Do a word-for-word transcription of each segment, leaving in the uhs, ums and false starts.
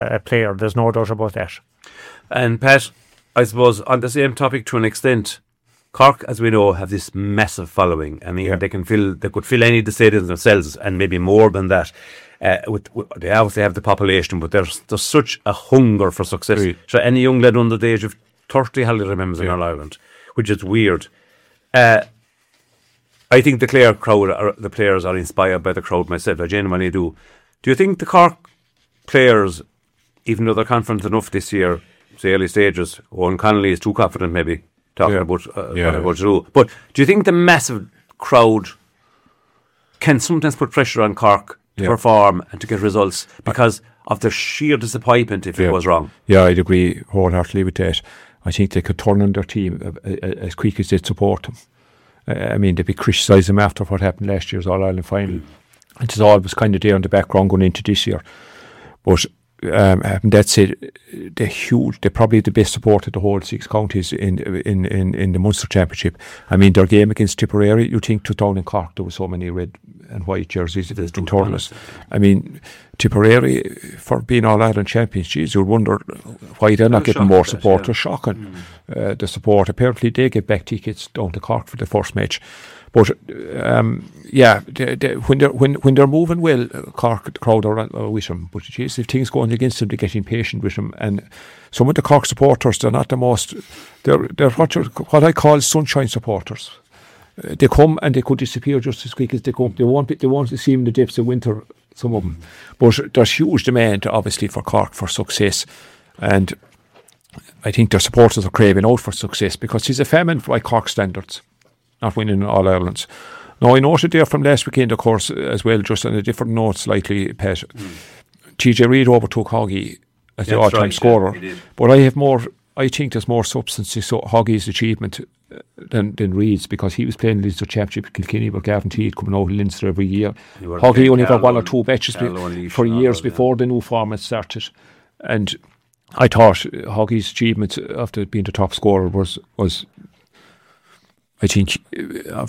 uh, player. There's no doubt about that. And Pat, I suppose on the same topic to an extent, Cork, as we know, have this massive following. I mean, yeah. they can fill, they could fill any of the stadiums themselves, and maybe more than that. Uh, with, with, they obviously have the population, but there's there's such a hunger for success. Right. So any young lad under the age of thirty hardly remembers yeah. in All Ireland, which is weird. Uh, I think the Clare crowd, are, the players are inspired by the crowd myself. I genuinely do. Do you think the Cork players, even though they're confident enough this year, say early stages, Owen Connolly is too confident maybe, talking yeah. about uh, yeah. what about to do. But do you think the massive crowd can sometimes put pressure on Cork to yeah. perform and to get results because of the sheer disappointment if yeah. it was wrong? Yeah, I'd agree wholeheartedly with that. I think they could turn on their team as quick as they'd support them. Uh, I mean, they'd be criticising them after what happened last year's All-Ireland final. Mm. It was always kind of there in the background going into this year. But um, that said, they're huge. They're probably the best support of the whole six counties in in, in, in the Munster Championship. I mean, their game against Tipperary, you think to down in Cork, there were so many red and white jerseys in tournaments. I mean, Tipperary, for being All-Ireland champions, geez, you'd wonder why they're not getting more support. They're shocking. Mm. Uh, the support. Apparently, they get back tickets down to Cork for the first match. But um, yeah, they, they, when they're when when they're moving well, Cork the crowd are, are with them. But geez, if things going against them, they get impatient with them. And some of the Cork supporters, they're not the most. They're they're what what I call sunshine supporters. Uh, they come and they could disappear just as quick as they come. They won't be, they won't see in the depths of winter. Some of them, but there's huge demand obviously for Cork for success, and I think their supporters are craving out for success because he's a famine by Cork standards. Not winning All Irelands. Now I noted there from last weekend, of course, as well, just on a different note slightly, Pat. Mm. T J Reid overtook Hoggy as the all-time right, scorer, yeah, but I have more. I think there's more substance to Hoggy's achievement than than Reid's because he was playing Leinster Championship with Kilkenny with Gavin Teed coming out of Leinster every year. Hoggy only got one or two matches be- for years that, before yeah. the new format started, and I thought Hoggy's achievement after being the top scorer was was. I think uh,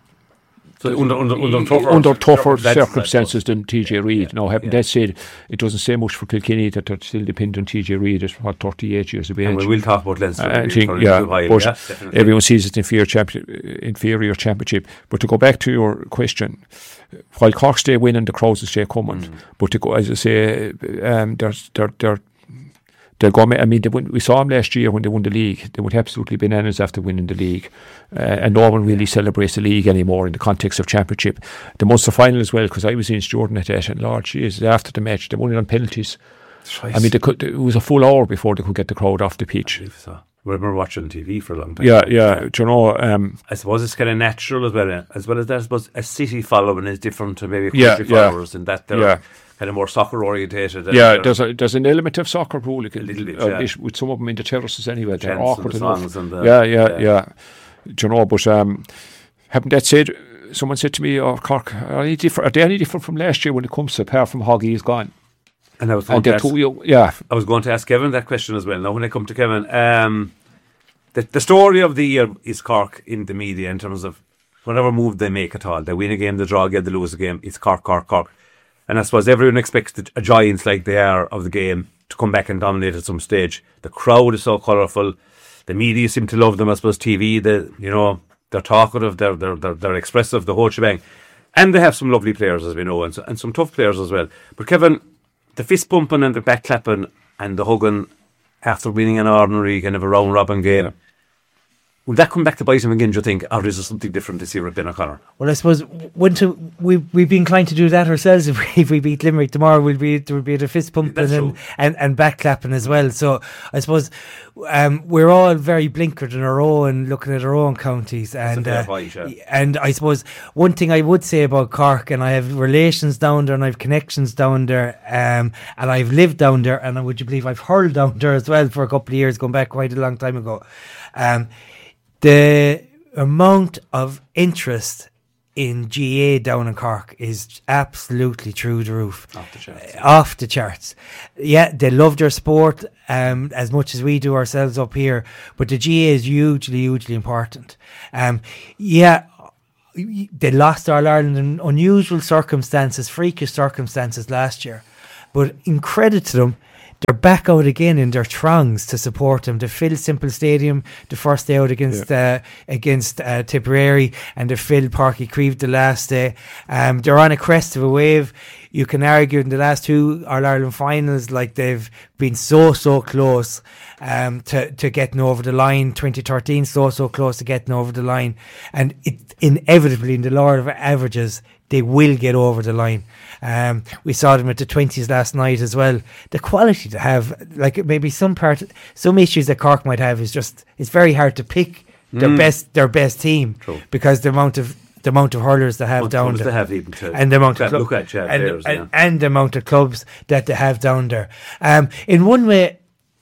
so under, under, under tougher, under tougher circumstances than T J Reid. Yeah, now, having yeah. that said, it doesn't say much for Kilkenny that they're still dependent on T J Reid at what, thirty-eight years of age. And we will talk about Leinster. I think, yeah, but yeah, everyone sees it inferior, champion, inferior championship. But to go back to your question, while Cork stay winning, the crowds will stay coming. Mm. But to go, as I say, um, they're they're they're. They'll go, I mean, they won, we saw them last year when they won the league. They went absolutely bananas after winning the league. Uh, and no one really celebrates the league anymore in the context of championship. The Munster final as well, because I was in Jordan at that, and Lord, geez, after the match, they won it on penalties. Right. I mean, they could, it was a full hour before they could get the crowd off the pitch. I so. We were watching T V for a long time. Yeah, yeah. Do you know? Um, I suppose it's kind of natural as well, as well as that. I suppose a city following is different to maybe a yeah, country yeah. followers in that they're yeah. kind of more soccer orientated. Yeah, there's a there's an element of soccer rule a little bit, uh, yeah. with some of them in the terraces anyway. The they're awkward and the enough. songs and the, yeah, yeah, yeah, yeah. Do you know? But um, having that said, someone said to me, "Oh, Cork, are they different? Are they any different from last year when it comes to apart from Hoggy is gone?" And I was going, and to, ask, young, yeah. I was going to ask Kevin that question as well. Now, when I come to Kevin, um, the the story of the year is Cork in the media in terms of whatever move they make at all. They win a game, they draw a game, they lose a game. It's Cork, Cork, Cork. And I suppose everyone expects the, a giants like they are of the game to come back and dominate at some stage. The crowd is so colourful. The media seem to love them. I suppose T V, the you know, they're talkative, they're they're they're, they're expressive, the whole shebang. And they have some lovely players, as we know, and, so, and some tough players as well. But Kevin, the fist pumping and the back clapping and the hugging after winning an ordinary kind of a round robin game. Yeah. Will that come back to bite him again, do you think? Or is there something different this year with Ben O'Connor? Well, I suppose to, we, we'd be inclined to do that ourselves. If we, if we beat Limerick tomorrow, we'll be, there will be a fist pumping and, and, and back clapping as well. So I suppose um, we're all very blinkered in our own, looking at our own counties. And uh, point, yeah. and I suppose one thing I would say about Cork, and I have relations down there and I have connections down there, um, and I've lived down there, and would you believe I've hurled down there as well for a couple of years, going back quite a long time ago. Um, The amount of interest in G A down in Cork is absolutely through the roof. Off the charts. Uh, off the charts. Yeah, they love their sport um, as much as we do ourselves up here, but the G A is hugely, hugely important. Um, yeah, they lost All Ireland in unusual circumstances, freakish circumstances last year, but in credit to them, they're back out again in their throngs to support them. They filled Simple Stadium the first day out against yeah. uh, against uh, Tipperary, and they filled Páirc Uí Chaoimh the last day. Um, they're on a crest of a wave. You can argue in the last two All-Ireland finals, like they've been so, so close um, to, to getting over the line. twenty thirteen, so, so close to getting over the line. And it inevitably, in the law of averages, they will get over the line. Um, we saw them at the twenties last night as well. The quality to have, like maybe some part, some issues that Cork might have is just, it's very hard to pick their Mm. best, their best team True. because the amount of the amount of hurlers they have What down clubs there, they have even to and the amount of look clu- at, yeah, and, players, and, yeah. and the amount of clubs that they have down there. Um, in one way,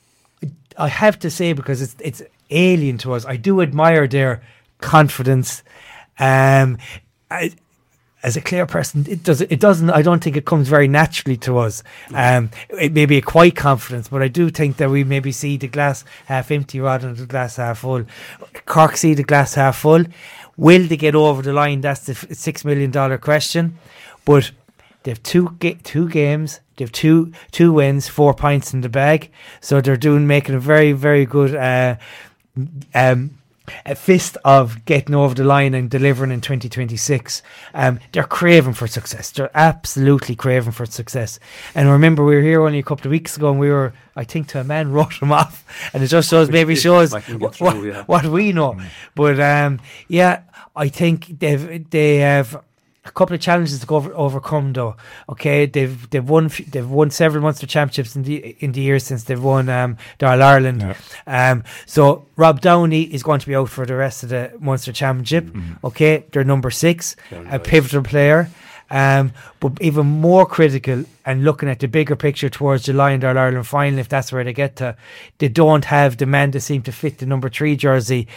I have to say, because it's it's alien to us, I do admire their confidence. Um, I, as a Clare person, it does it doesn't. I don't think it comes very naturally to us. Um, it may be a quiet confidence, but I do think that we maybe see the glass half empty rather than the glass half full. Cork see the glass half full. Will they get over the line? That's the f- six million dollar question. But they've two ga- two games. They've two two wins, four points in the bag. So they're doing making a very very good uh, um, a fist of getting over the line and delivering in twenty twenty-six. Um, they're craving for success. They're absolutely craving for success. And remember, we were here only a couple of weeks ago, and we were, I think, to a man wrote them off, and it just shows maybe shows I can what, get through, yeah. what we know. Mm. But um, yeah, I think they've they have a couple of challenges to go over, overcome though. Okay, they've they've won f- they've won several Munster championships in the in the years since they've won um, the All Ireland. Yeah. Um, so Rob Downey is going to be out for the rest of the Munster championship. Mm-hmm. Okay, they're number six, Very a nice. pivotal player. Um, but even more critical, and looking at the bigger picture towards July and the All Ireland final, if that's where they get to, they don't have the man that seem to fit the number three jersey.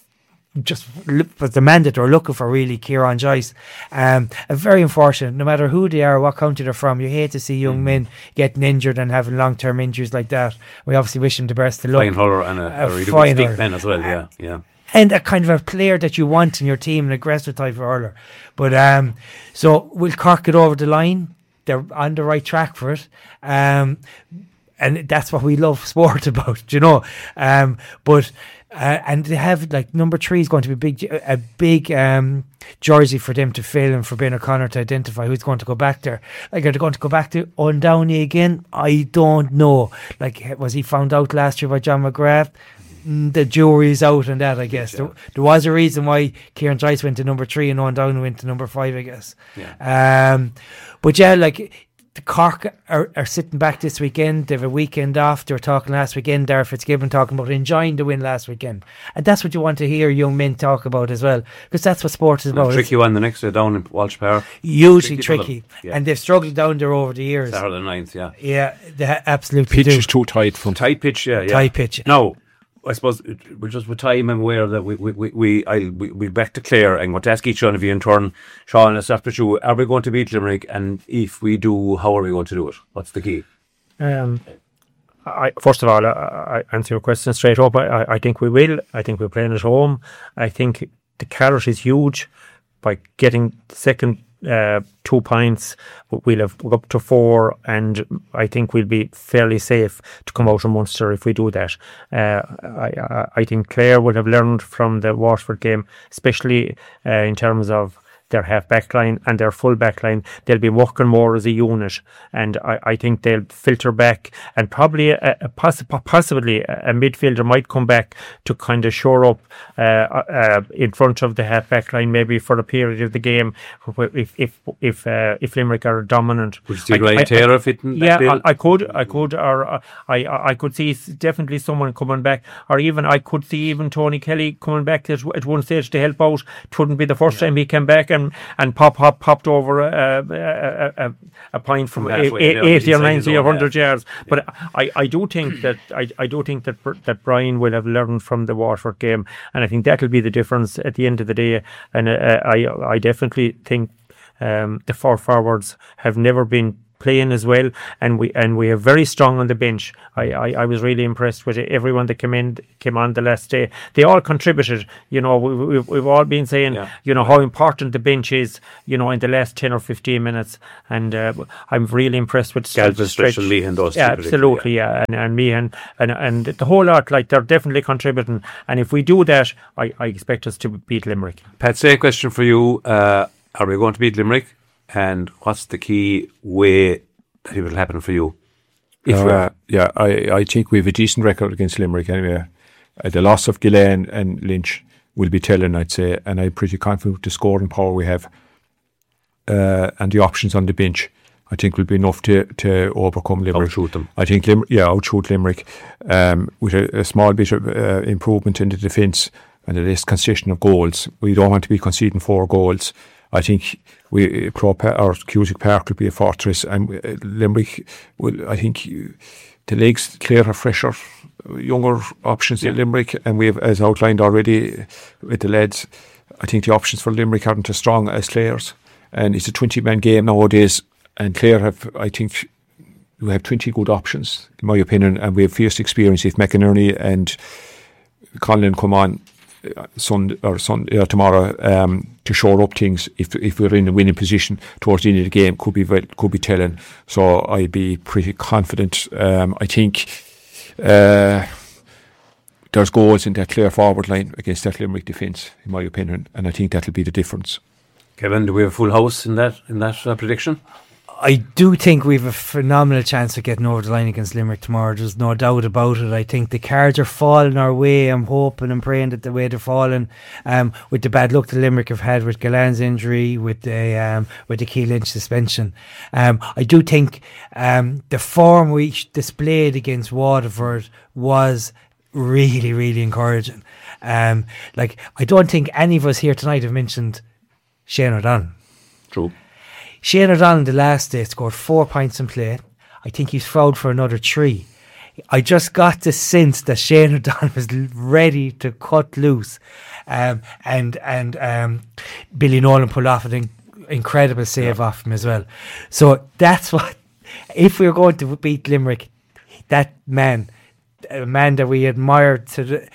Just but the man that they're looking for, really, Kieran Joyce. Um, and very unfortunate, no matter who they are, what county they're from, you hate to see young mm. men getting injured and having long term injuries like that. We obviously wish them the best of luck. Fine hurler and a, a, a really good big pen as well, yeah, yeah. And a kind of a player that you want in your team, an aggressive type of hurler. But um, so will Cork get over the line? They're on the right track for it. Um, and that's what we love sport about, you know. Um, but uh, and they have, like, number three is going to be big, a big um, jersey for them to fill, and for Ben O'Connor to identify who's going to go back there. Like, are they going to go back to Owen Downey again? I don't know. Like, was he found out last year by John McGrath? Mm, the jury's out on that, I guess. Yeah. There, there was a reason why Kieran Joyce went to number three and Owen Downey went to number five, I guess. Yeah. Um, but yeah, like, the Cork are, are sitting back this weekend. They have a weekend off. They were talking last weekend, Darragh Fitzgibbon talking about enjoying the win last weekend. And that's what you want to hear young men talk about as well, because that's what sport is about. Tricky one the next day down in Walsh Park. Hugely tricky. tricky. Yeah. And they've struggled down there over the years. Saturday ninth, yeah. Yeah, they ha- absolutely pitch do. is too tight. From tight pitch, yeah. yeah. Tight pitch. No, I suppose we're just with time and aware that we we we we I we we back to Clare, and want to ask each one of you in turn, Sean, let's after you, are we going to beat Limerick? And if we do, how are we going to do it? What's the key? Um, I, first of all, I, I answer your question straight up. I, I think we will. I think we're playing at home. I think the carrot is huge by getting the second uh, two points. We'll have up to four, and I think we'll be fairly safe to come out of Munster if we do that. Uh, I, I, I think Clare would have learned from the Waterford game, especially uh, in terms of their half back line and their full back line. They'll be working more as a unit, and I, I think they'll filter back, and probably a, a possi- possibly a midfielder might come back to kind of shore up uh, uh, in front of the half back line, maybe for a period of the game if if if uh, if Limerick are dominant. Would you see Ryan Taylor fitting? Yeah, I, I could, I could, or uh, I I could see definitely someone coming back, or even I could see even Tony Kelly coming back at, at one stage to help out. It wouldn't be the first yeah. time he came back. And, and pop pop popped over a, a, a, a point from, from halfway, eighty, yeah, eighty or ninety or one hundred yeah. yards. Yeah. But I, I do think that I, I do think that that Brian will have learned from the Waterford game, and I think that'll be the difference at the end of the day. And uh, I I definitely think um, the four forwards have never been playing as well, and we and we are very strong on the bench. I, I, I was really impressed with it. Everyone that came in came on the last day. They all contributed. You know, we, we've we've all been saying, yeah. you know, how important the bench is. You know, in the last ten or fifteen minutes, and uh, I'm really impressed with Galvin, Stretch, and Meehan. Those yeah, absolutely, yeah, yeah. and and Meehan and and the whole lot. Like they're definitely contributing. And if we do that, I, I expect us to beat Limerick. Pat, say a question for you. Uh, are we going to beat Limerick? And what's the key way that it will happen for you? If uh, yeah, I, I think we have a decent record against Limerick anyway. Uh, the loss of Gillane and Lynch will be telling, I'd say, and I'm pretty confident with the scoring power we have uh, and the options on the bench. I think will be enough to, to overcome Limerick. Outshoot them. I think, Lim- yeah, outshoot Limerick um, with a, a small bit of uh, improvement in the defence and a less concession of goals. We don't want to be conceding four goals. I think we Pro or Cusack Park will be a fortress, and uh, Limerick will. I think the legs clear are fresher, younger options yeah. in Limerick, and we have, as outlined already with the lads, I think the options for Limerick aren't as strong as Clare's, and it's a twenty-man game nowadays. And Clare have, I think, we have twenty good options, in my opinion, and we have fierce experience. If McInerney and Conlon come on Sunday or Sunday or tomorrow um, to shore up things, if if we're in a winning position towards the end of the game, could be could be telling. So I'd be pretty confident. Um, I think uh, there's goals in that Clare forward line against that Limerick defence, in my opinion, and I think that'll be the difference. Kevin, do we have a full house in that in that uh, prediction? I do think we have a phenomenal chance of getting over the line against Limerick tomorrow. There's no doubt about it. I think the cards are falling our way. I'm hoping and praying that the way they're falling, um, with the bad luck that Limerick have had with Galan's injury, with the um, with the Key Lynch suspension. Um, I do think um, the form we displayed against Waterford was really, really encouraging. Um, like I don't think any of us here tonight have mentioned Shane O'Donnell. True. Shane O'Donnell the last day scored four points in play. I think he's fouled for another three. I just got the sense that Shane O'Donnell was ready to cut loose, um, and and um, Billy Nolan pulled off an incredible save yeah. off him as well. So that's what, if we're going to beat Limerick, that man, a man that we admire to the,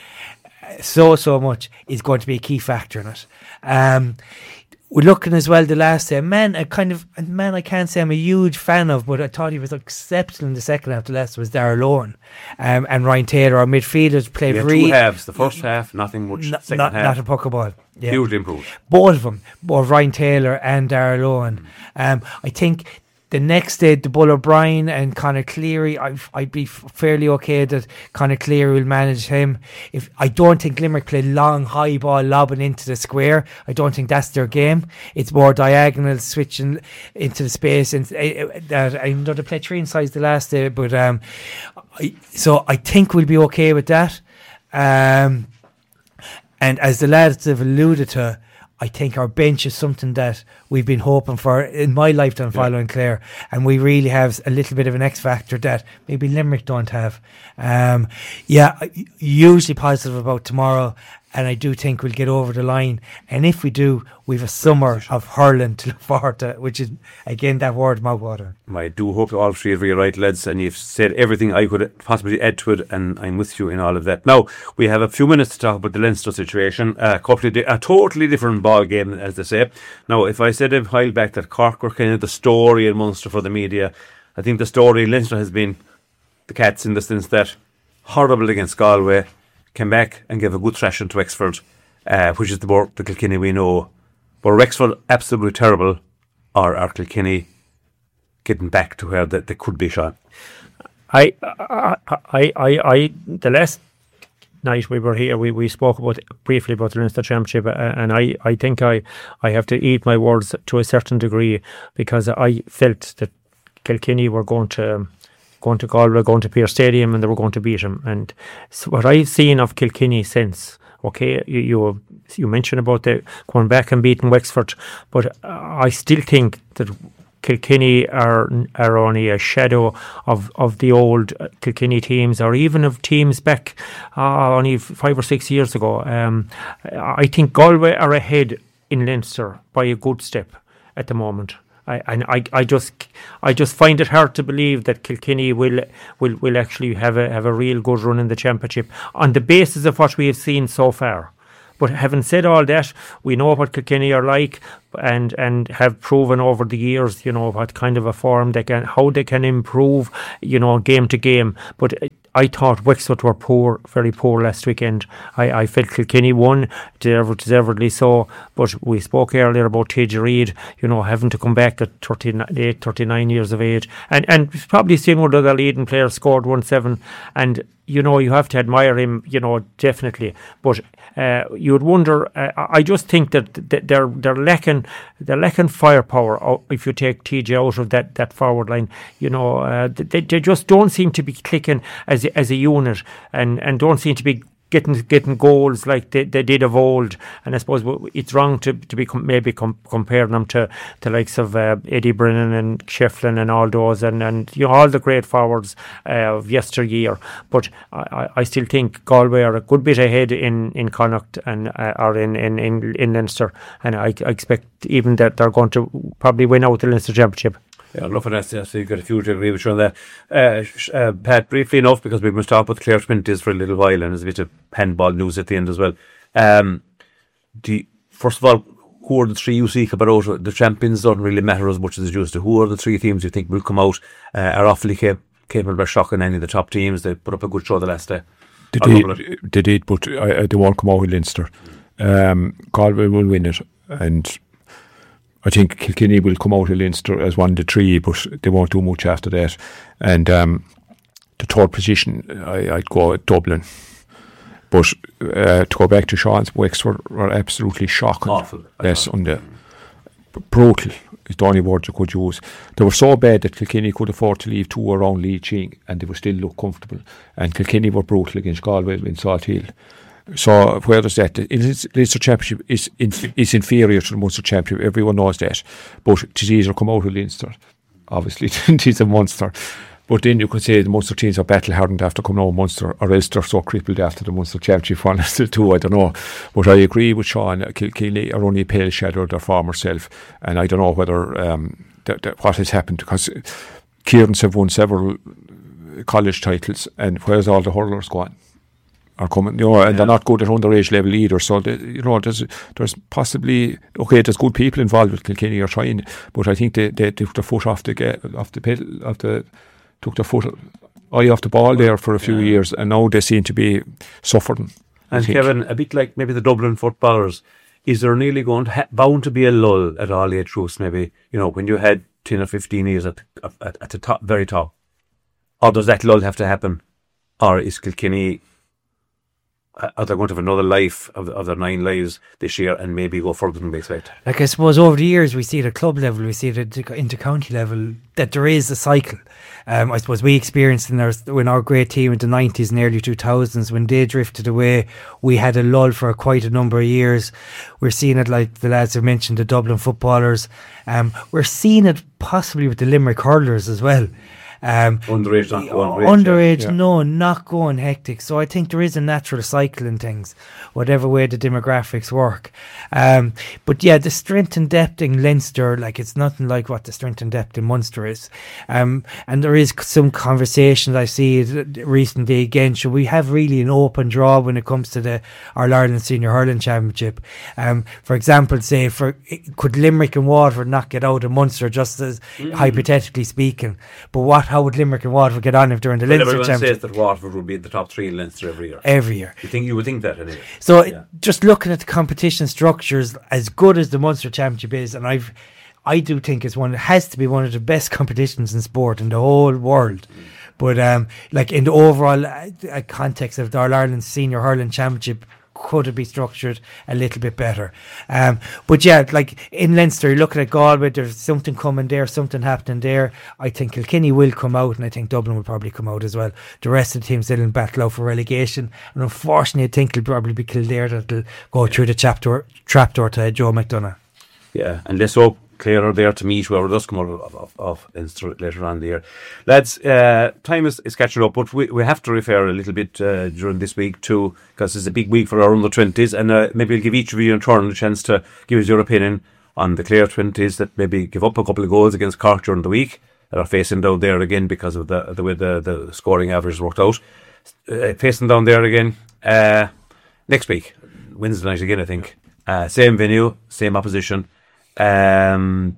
so so much, is going to be a key factor in it. Um, We're looking as well the last day. Man, a kind of a man I can't say I'm a huge fan of, but I thought he was exceptional in the second half. The last was Darragh Lohan, um, and Ryan Taylor. Our midfielders played yeah, really. Two halves. The first half, nothing much. Not, second not, half, not a puck of ball. Yeah. Hugely improved. Both of them, both Ryan Taylor and Darragh Lohan. Mm. Um, I think. The next day, the Bull O'Brien and Conor Cleary, I'd, I'd be f- fairly okay that Conor Cleary will manage him. If I don't think Limerick play long, high ball lobbing into the square. I don't think that's their game. It's more diagonal, switching into the space. And uh, that I know they played three inside the last day, but um, I, so I think we'll be okay with that. Um, and as the lads have alluded to, I think our bench is something that we've been hoping for in my lifetime following yeah. Clare, and we really have a little bit of an X factor that maybe Limerick don't have. Um, yeah, hugely positive about tomorrow, and I do think we'll get over the line. And if we do, we've a summer of hurling to look forward to, which is, again, that word mouthwater. I do hope all three of you are right, lads, and you've said everything I could possibly add to it, and I'm with you in all of that. Now, we have a few minutes to talk about the Leinster situation. A, couple of di- a totally different ball game, as they say. Now, if I said a while back that Cork were kind of the story in Munster for the media, I think the story in Leinster has been the Cats, in the sense that horrible against Galway, came back and gave a good thrashing to Wexford, uh, which is the, the Kilkenny we know. But Wexford, absolutely terrible, or are Kilkenny getting back to where they, they could be, Sean? I, I, I, I, I, the last night we were here, we, we spoke about briefly about the Leinster Championship, uh, and I, I think I, I have to eat my words to a certain degree, because I felt that Kilkenny were going to going to Galway, going to Pearse Stadium, and they were going to beat him. And so what I've seen of Kilkenny since, okay, you you, you mentioned about the going back and beating Wexford, but uh, I still think that Kilkenny are are only a shadow of, of the old Kilkenny teams, or even of teams back uh, only five or six years ago. Um, I think Galway are ahead in Leinster by a good step at the moment. I, and I, I just, I just find it hard to believe that Kilkenny will, will, will actually have a have a real good run in the championship on the basis of what we have seen so far. But having said all that, we know what Kilkenny are like, and and have proven over the years, you know, what kind of a form they can, how they can improve, you know, game to game. But I thought Wexford were poor, very poor last weekend. I, I felt Kilkenny won, deserved, deservedly so. But we spoke earlier about T J Reid, you know, having to come back at thirty-eight, thirty-nine years of age, and and probably seen one of the leading players scored one seven, and you know, you have to admire him, you know, definitely. But uh, you would wonder. Uh, I just think that they're they're lacking they're lacking firepower. If you take T J out of that, that forward line, you know, uh, they they just don't seem to be clicking as a, as a unit, and, and don't seem to be getting getting goals like they, they did of old. And I suppose it's wrong to to be com- maybe com- comparing them to the likes of uh, Eddie Brennan and Shefflin and all those, and, and you know, all the great forwards uh, of yesteryear. But I, I still think Galway are a good bit ahead in, in Connacht and uh, or in, in, in, in Leinster, and I, I expect even that they're going to probably win out the Leinster Championship. Yeah, enough of that. Yeah, so you've got a few to agree with you on that. Uh, uh, Pat, briefly enough, because we must stop with Clare Spintis for a little while, and there's a bit of handball news at the end as well. Um, do you, first of all, who are the three you see come out? The champions don't really matter as much as it used to. Who are the three teams you think will come out? Uh, are awfully cap- capable of shocking any of the top teams? They put up a good show the last day. They did, they did, but uh, they won't come out with Leinster. Um, Galway will win it, and I think Kilkenny will come out of Leinster as one of the three, but they won't do much after that. And um, the third position, I, I'd go with Dublin. But uh, to go back to Sean's, Wexford were absolutely shocking. Awful. Yes, on the brutal is the only word you could use. They were so bad that Kilkenny could afford to leave two around Lee Ching, and they would still look comfortable. And Kilkenny were brutal against Galway in Salt Hill. So where does that? The Leinster Championship is inf- is inferior to the Munster Championship. Everyone knows that. But it's easier come out of Leinster. Obviously, it is a Munster. But then you could say the Munster teams are battle hardened after coming out of Munster, or else they're so crippled after the Munster Championship one or two. I don't know. But I agree with Sean. Kilkenny are only a pale shadow of their former self, and I don't know whether um, th- th- what has happened, because Kieran's have won several college titles, and where's all the hurlers gone? Are coming, you know, and yeah. They're not good at underage level either. So they, you know, there's there's possibly okay. There's good people involved with Kilkenny are trying, but I think they, they took the foot off the off the pedal of the took the foot eye off the ball there for a few yeah. years, and now they seem to be suffering. And Kevin, a bit like maybe the Dublin footballers, is there nearly going to ha- bound to be a lull at all age groups? Maybe, you know, when you had ten or fifteen years at at, at the top, very top, or does that lull have to happen, or is Kilkenny? Are they going to have another life of, of their nine lives this year and maybe go further than we expect? Like, I suppose over the years we see it at club level, we see it at into county level, that there is a cycle. Um, I suppose we experienced in our, when our great team in the nineties and early two thousands, when they drifted away, we had a lull for quite a number of years. We're seeing it, like the lads have mentioned, the Dublin footballers. Um, we're seeing it possibly with the Limerick hurlers as well. Um, underage, not going great, underage, yeah. no, not going hectic. So I think there is a natural cycle in things, whatever way the demographics work. Um, but yeah, the strength and depth in Leinster, like, it's nothing like what the strength and depth in Munster is. Um, and there is some conversations I see recently again. Should we have really an open draw when it comes to the All-Ireland Senior Hurling Championship? Um, for example, say, for could Limerick and Waterford not get out of Munster, just as mm. hypothetically speaking? But what? How would Limerick and Waterford get on if they're in the well, Leinster Championship? Championship? Says that Waterford would be in the top three in Leinster every year. Every year. You think you would think that anyway? So yeah. just looking at the competition structures, as good as the Munster Championship is, and I've, I do think it's one. It has to be one of the best competitions in sport in the whole world. Mm. But um, like in the overall uh, context of the All-Ireland Senior Hurling Championship, could it be structured a little bit better? Um, but yeah, like in Leinster, you're looking at Galway, there's something coming there, something happening there. I think Kilkenny will come out, and I think Dublin will probably come out as well. The rest of the teams still in battle out for relegation, and unfortunately I think it'll probably be Kildare that'll go through the trapdoor, trapdoor to Joe McDonagh. Yeah, and let's hope Clare are there to meet whoever does come out of, of, of Leinster later on in the year. Lads, uh, time is, is catching up, but we, we have to refer a little bit uh, during this week too, because it's a big week for our under twenties, and uh, maybe we'll give each of you in turn a chance to give us your opinion on the Clare twenties that maybe give up a couple of goals against Cork during the week, that are facing down there again because of the the way the, the scoring average worked out. Uh, facing down there again uh, next week, Wednesday night again, I think. Uh, same venue, same opposition. Um,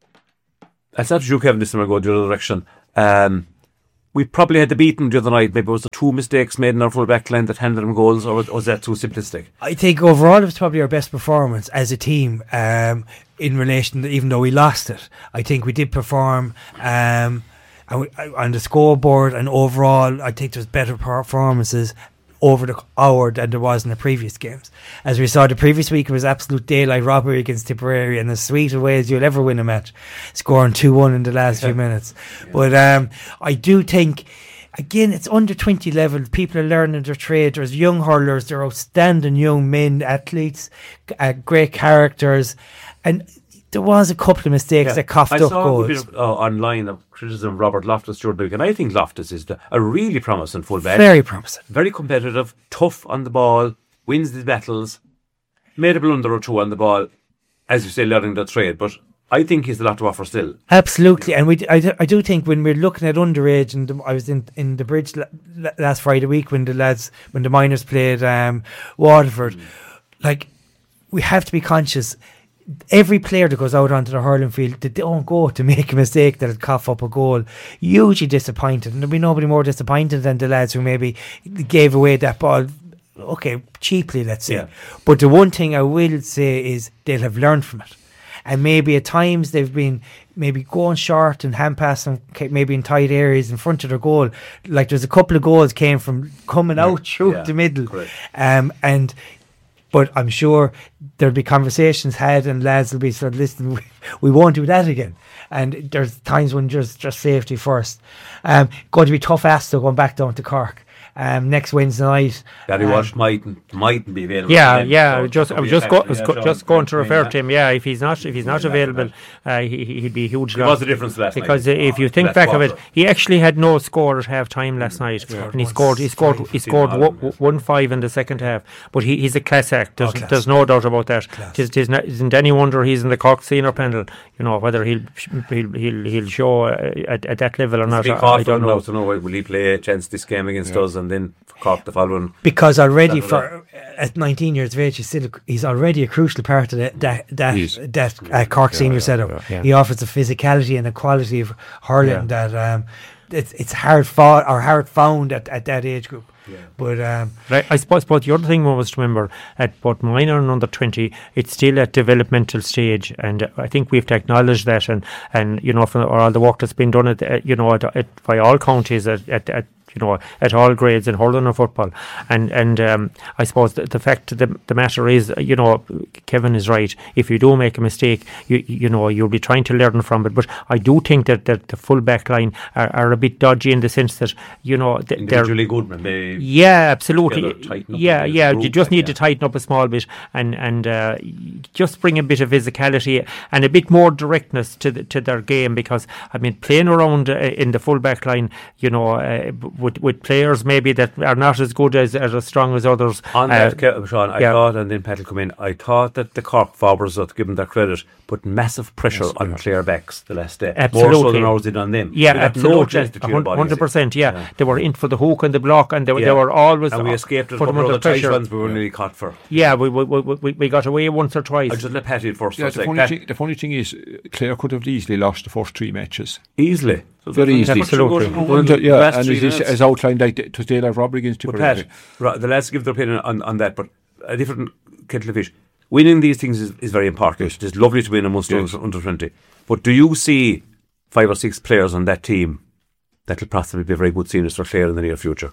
it's not you, Kevin, this time I go the other direction. Um, we probably had to beat them the other night. Maybe it was the two mistakes made in our full back line that handed them goals, or was that too simplistic? I think overall it was probably our best performance as a team, um, in relation to, even though we lost it. I think we did perform um, and we, on the scoreboard, and overall I think there was better performances over the hour than there was in the previous games. As we saw the previous week, it was absolute daylight robbery against Tipperary, and as sweet a way as you'll ever win a match, scoring two one in the last yeah. few minutes. Yeah. But um, I do think, again, it's under twenty level. People are learning their trade. There's young hurlers, there are outstanding young men, athletes, uh, great characters, and there was a couple of mistakes yeah. that coughed I up saw goals. a bit of, uh, online of criticism of Robert Loftus during the week, and I think Loftus is the, a really promising fullback. Very promising. Very competitive, tough on the ball, wins the battles, made a blunder or two on the ball, as you say, learning the trade. But I think he's a lot to offer still. Absolutely, and we, I, I do think when we're looking at underage, and the, I was in, in the bridge la, la, last Friday week when the lads, when the minors played um, Waterford, mm. like, we have to be conscious. Every player that goes out onto the hurling field, they don't go to make a mistake that'll cough up a goal. Hugely disappointed, and there'll be nobody more disappointed than the lads who maybe gave away that ball, okay, cheaply, let's say. Yeah. But the one thing I will say is they'll have learned from it, and maybe at times they've been maybe going short and hand passing, maybe in tight areas in front of their goal. Like, there's a couple of goals came from coming yeah. out through yeah. the middle, Correct. um, and. But I'm sure there'll be conversations had, and lads will be sort of, listen, we, we won't do that again. And there's times when just just safety first. Um, going to be tough ass though, going back down to Cork. Um, next Wednesday night. Gary um, Walsh mightn't mightn't be available. Yeah, then, yeah. so Just I was just go, was go, just going to refer to him. Yeah, if he's not if he's not available, uh, he he'd be a huge loss. What's the difference last because night? Because if you think back of it, he actually had no score at half time last night, yeah. and he scored he scored he scored one, one five in the second half. But he, he's a class act. There's, oh, class. there's no doubt about that. Tis, tis not, isn't any wonder he's in the Cork senior panel. You know, whether he'll he'll he'll, he'll show uh, at, at that level or not. I, I don't know. To know will he play a chance this game against yeah. us, and then Cork the following, because already for uh, at nineteen years of age he's still a, he's already a crucial part of that that that, that uh, Cork yeah, senior yeah, setup. Yeah, yeah. He offers a physicality and a quality of hurling yeah. that um, it's it's hard fought or hard found at, at that age group. Yeah. But um, right, I suppose. But the other thing one was to remember, at both minor and under twenty, it's still at developmental stage, and I think we have to acknowledge that. And, and you know, for all the work that's been done at, at you know at, at, by all counties at, at, at you know, at all grades in hurling and football. And and um, I suppose the, the fact of the, the matter is, you know, Kevin is right. If you do make a mistake, you you know, you'll be trying to learn from it. But I do think that, that the full back line are, are a bit dodgy in the sense that, you know, th- individually good, man. They yeah, absolutely. Yeah, yeah. You just need yeah. to tighten up a small bit and and uh, just bring a bit of physicality and a bit more directness to the, to their game, because I mean, playing around uh, in the full back line, you know. Uh, With, with players maybe that are not as good as, as, as strong as others. On uh, that, Sean, I yeah. thought, and then Pat will come in, I thought that the Cork forwards, to give them their credit, put massive pressure yes, on yeah. Clare backs the last day. Absolutely. More so than ours did on them. Yeah, absolutely. No one hundred percent, yeah. yeah. They were in for the hook and the block, and they, yeah. they were always... And we escaped it from the tight ones we were nearly caught for. Yeah, we, we, we, we got away once or twice. I just let Pat in first. Yeah, the, funny thing, the funny thing is, Clare could have easily lost the first three matches. Easily. So very easily. Absolutely. Well, yeah, and as, as outlined, like, it was daylight robbery against Tipperary. Right, the lads give their opinion on, on that, but a different kettle of fish. Winning these things is, is very important. Yes. It's lovely to win amongst yes. under twenty. But do you see five or six players on that team that will possibly be very good seniors for Clare in the near future?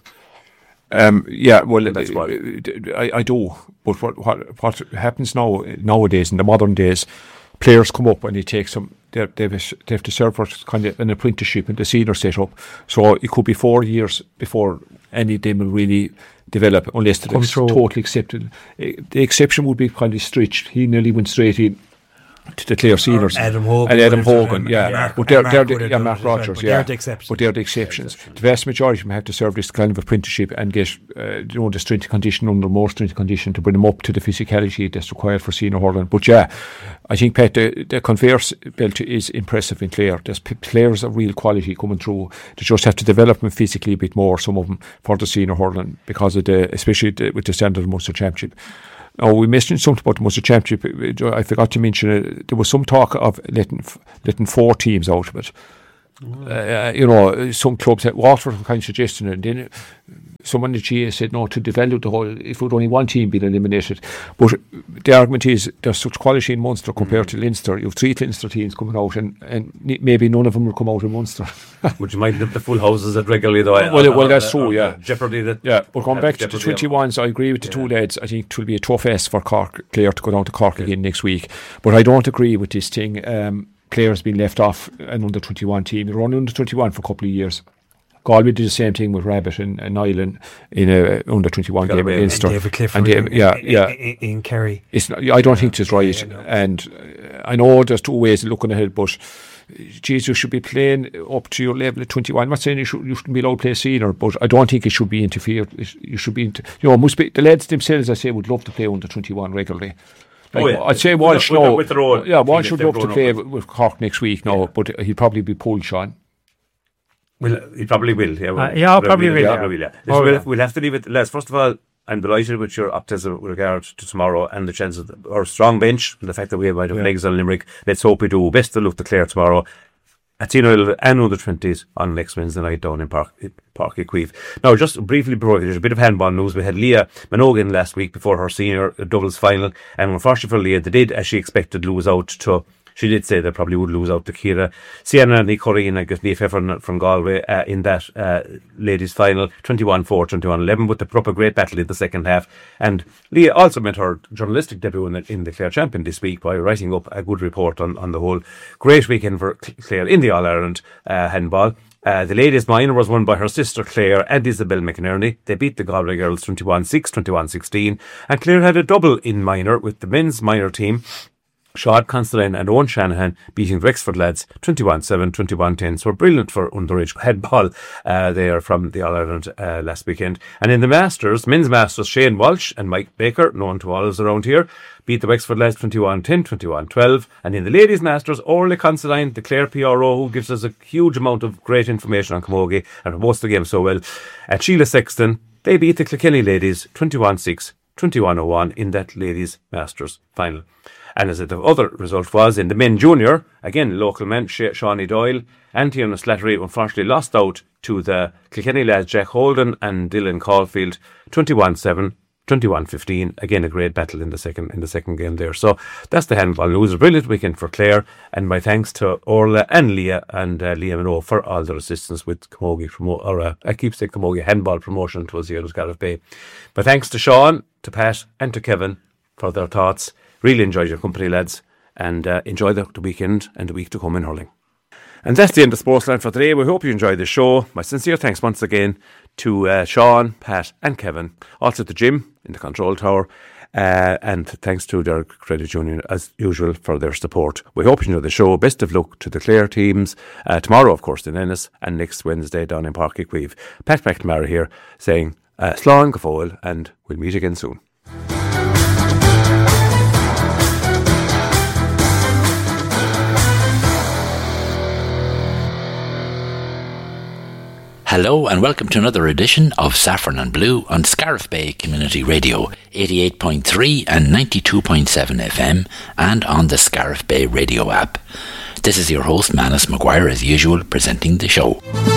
Um, yeah, well, that's uh, I, I do. But what, what what happens now nowadays in the modern days, players come up and they take some. They they have to serve for kind of an apprenticeship in the senior setup. So it could be four years before any of them will really develop, unless they're ex- totally accepted. Uh, the exception would be kind of Stritch. He nearly went straight in to the Clare seniors. Adam Hogan. And Adam would have- Hogan, and yeah. Mark- but they're, and Mark they're would the, have yeah, done Mark it as well, Rogers, but yeah. they're the exceptions. But they're the exceptions. The vast majority of them have to serve this kind of apprenticeship and get, uh, you know, the strength and condition under more strength and condition to bring them up to the physicality that's required for senior hurling. But yeah, I think, Pat, the, the converse belt is impressive in Clare. There's p- players of real quality coming through. They just have to develop them physically a bit more, some of them, for the senior hurling, because of the, especially the, with the standard of Munster Championship. Oh, we mentioned something about the Munster Championship. I forgot to mention it. There was some talk of letting letting four teams out of it. Mm. Uh, you know, some clubs, Waterford were kind of suggesting it, and then someone in the G A said no, to develop the whole, if it would only one team being eliminated. But the argument is there's such quality in Munster compared mm-hmm. to Leinster. You have three Leinster teams coming out, and, and maybe none of them will come out in Munster. Would you mind the, the full houses that regularly though? Well, uh, well that's uh, true, uh, yeah. Jeopardy that. Yeah, but going back to the twenty-ones, I agree with the yeah. two lads. I think it will be a tough ask for Cork, Clare to go down to Cork yeah. again next week. But I don't agree with this thing. Um, Clare's been left off an under twenty-one team. They were on under twenty-one for a couple of years. Galway did the same thing with Rabbit and, and Ireland in a under twenty-one game against her. David Clifford and David, yeah, yeah. in, in Kerry. It's not, I don't think it's right. Yeah, no. And uh, I know there's two ways of looking ahead, but geez, you should be playing up to your level at twenty-one. I'm not saying you, should, you shouldn't be allowed to play senior, but I don't think it should be interfered. It, you should be, inter- you know, must be, the lads themselves, I say, would love to play under twenty-one regularly. Like, oh, yeah. I'd say Walsh, with, no, with the role, yeah, Walsh should love to play with, with Cork next week, no, yeah. but he'd probably be pulled, Sean. Well, he probably will. Yeah, uh, yeah probably will. Yeah. Yeah. Will, yeah. Oh, we'll, yeah. we'll have to leave it. Les, first of all, I'm delighted with your optimism with regard to tomorrow and the chances of our strong bench and the fact that we might have yeah. legs on Limerick. Let's hope we do. Best of luck to Clare tomorrow at Tino and under twenties on next Wednesday night down in Park Park Equive. Now, just briefly before, there's a bit of handball news. We had Leah Minogan last week before her senior doubles final, and unfortunately for Leah, they did, as she expected, lose out to. She did say they probably would lose out to Ciara Sienna and Corrine and Leaf Efron from Galway uh, in that uh, ladies' final, twenty-one four, twenty-one eleven, but they put up a great battle in the second half. And Leah also made her journalistic debut in the, in the Clare Champion this week by writing up a good report on, on the whole. Great weekend for Clare in the All-Ireland uh, handball. Uh, the ladies' minor was won by her sister Claire and Isabel McInerney. They beat the Galway girls twenty-one six, twenty-one sixteen. And Clare had a double in minor with the men's minor team, Sean Constantine and Owen Shanahan, beating the Wexford lads twenty-one seven, twenty-one ten. So brilliant for underage headball uh, there from the All-Ireland uh, last weekend. And in the Masters, men's Masters, Shane Walsh and Mike Baker, known to all of us around here, beat the Wexford lads twenty-one ten, twenty-one twelve. And in the ladies' Masters, Orly Constantine, the Clare P R O, who gives us a huge amount of great information on Camogie and promotes the game so well, and Sheila Sexton, they beat the Kilkenny ladies twenty-one six, twenty-one oh one in that ladies' Masters final. And as the other result was, in the men junior, again, local men, Shawnee Doyle and Tiernan Slattery unfortunately lost out to the Kilkenny lads, Jack Holden and Dylan Caulfield, twenty-one seven, twenty-one fifteen. Again, a great battle in the second in the second game there. So that's the handball news. A brilliant weekend for Clare, and my thanks to Orla and Leah and uh, Leah Minot for all their assistance with Camogie promo or uh, I keep saying Camogie handball promotion towards the Irish Scariff Bay. My thanks to Sean, to Pat, and to Kevin for their thoughts. Really enjoyed your company, lads, and uh, enjoy the, the weekend and the week to come in hurling. And that's the end of Sportsland for today. We hope you enjoyed the show. My sincere thanks once again to uh, Sean, Pat and Kevin. Also to Jim in the control tower. Uh, and thanks to their credit union, as usual, for their support. We hope you enjoyed the show. Best of luck to the Clare teams. Uh, tomorrow, of course, in Ennis, and next Wednesday down in Park Equive. Pat McNamara here saying, uh, Slán go fóill, and we'll meet again soon. Hello and welcome to another edition of Saffron and Blue on Scariff Bay Community Radio, eighty-eight point three and ninety-two point seven F M, and on the Scariff Bay Radio app. This is your host, Manus Maguire, as usual, presenting the show.